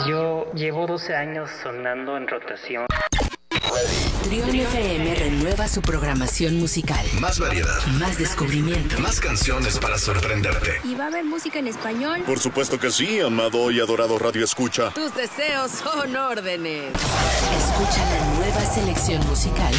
Yo llevo 12 años sonando en rotación. Trión FM renueva su programación musical. Más variedad. Más descubrimiento. Más canciones para sorprenderte. ¿Y va a haber música en español? Por supuesto que sí, amado y adorado Radio Escucha. Tus deseos son órdenes. Escucha la nueva selección musical